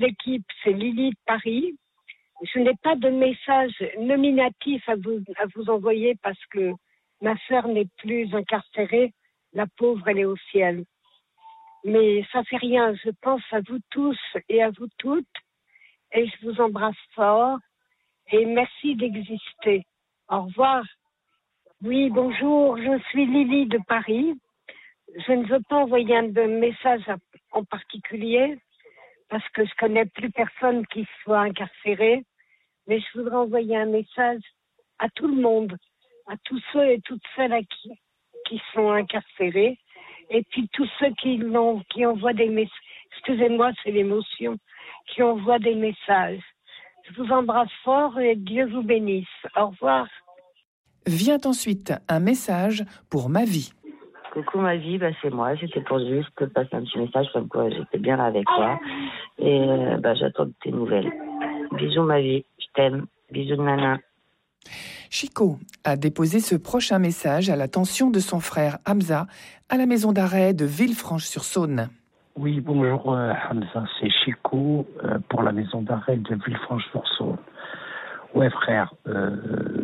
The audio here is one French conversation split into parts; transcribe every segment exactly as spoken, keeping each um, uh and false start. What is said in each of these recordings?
L'équipe, c'est Lily de Paris. Je n'ai pas de message nominatif à vous, à vous envoyer parce que ma sœur n'est plus incarcérée. La pauvre, elle est au ciel. Mais ça fait rien. Je pense à vous tous et à vous toutes. Et je vous embrasse fort. Et merci d'exister. Au revoir. Oui, bonjour. Je suis Lily de Paris. Je ne veux pas envoyer un de message en particulier parce que je connais plus personne qui soit incarcéré. Mais je voudrais envoyer un message à tout le monde, à tous ceux et toutes celles à qui, qui sont incarcérés, et puis tous ceux qui, l'ont, qui envoient des messages, excusez-moi, c'est l'émotion, qui envoient des messages. Je vous embrasse fort et Dieu vous bénisse. Au revoir. Vient ensuite un message pour ma vie. Coucou ma vie, bah c'est moi, c'était pour juste te passer un petit message comme quoi j'étais bien là avec toi et euh, bah j'attends de tes nouvelles. Bisous ma vie, je t'aime, bisous de nana. Chico a déposé ce prochain message à l'attention de son frère Hamza à la maison d'arrêt de Villefranche-sur-Saône. Oui, bonjour euh, Hamza, c'est Chico euh, pour la maison d'arrêt de Villefranche-sur-Saône. Ouais frère, euh,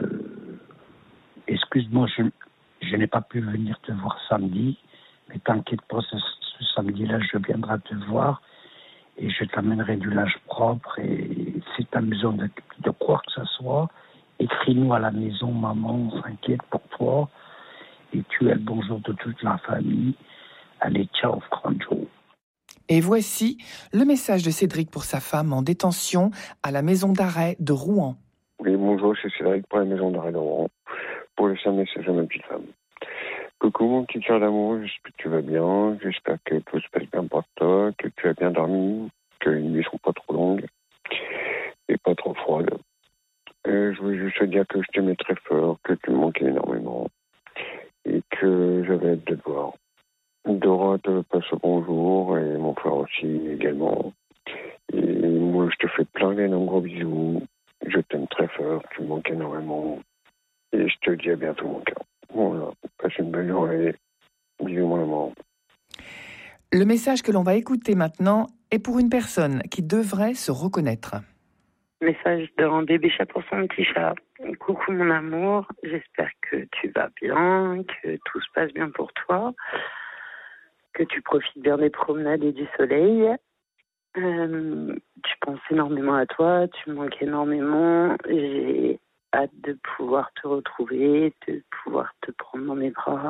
excuse-moi, je, je n'ai pas pu venir te voir samedi, mais t'inquiète pas, ce, ce samedi-là, je viendrai te voir et je t'amènerai du linge propre. Et si tu as besoin de, de quoi que ce soit, écris-nous à la maison, maman, on s'inquiète pour toi. Et tu es le bonjour de toute la famille. Allez, ciao, Franjo. Et voici le message de Cédric pour sa femme en détention à la maison d'arrêt de Rouen. Oui, bonjour, c'est Cédric pour la maison d'arrêt de Rouen. Pour laisser un message à ma petite femme. Coucou mon petit cœur d'amour, j'espère que tu vas bien, j'espère que tout se passe bien pour toi, que tu as bien dormi, que les nuits ne sont pas trop longues et pas trop froides. Et je voulais juste te dire que je t'aimais très fort, que tu me manquais énormément et que j'avais hâte de te voir. Dora te passe le bonjour et mon frère aussi également. Et moi je te fais plein d'énormes gros bisous, je t'aime très fort, tu me manques énormément et je te dis à bientôt mon cœur. Voilà, passe une belle journée. Bisous, mon amour. Le message que l'on va écouter maintenant est pour une personne qui devrait se reconnaître. Message d'un bébé chat pour son petit chat. Coucou mon amour, j'espère que tu vas bien, que tout se passe bien pour toi, que tu profites bien des promenades et du soleil. Euh, tu penses énormément à toi, tu me manques énormément. J'ai hâte de pouvoir te retrouver, de pouvoir te prendre dans mes bras.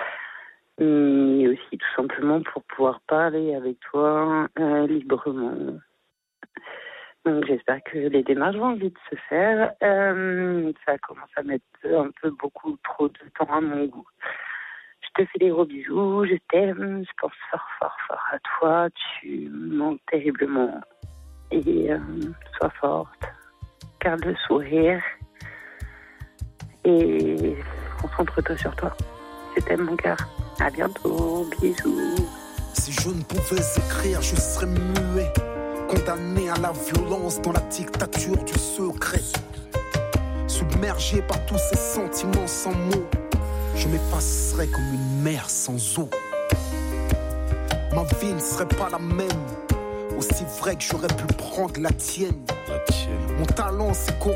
Mais aussi tout simplement pour pouvoir parler avec toi euh, librement. Donc j'espère que les démarches vont vite se faire. Euh, ça commence à mettre un peu beaucoup trop de temps à mon goût. Je te fais des gros bisous, je t'aime, je pense fort fort fort à toi. Tu me manques terriblement. Et euh, sois forte, garde le sourire. Et concentre-toi sur toi. Je t'aime mon cœur. À bientôt. Bisous. Si je ne pouvais écrire, je serais muet. Condamné à la violence dans la dictature du secret. Submergé par tous ces sentiments sans mots. Je m'effacerais comme une mer sans eau. Ma vie ne serait pas la même. Aussi vrai que j'aurais pu prendre la tienne. La tienne. Mon talent s'est corrompu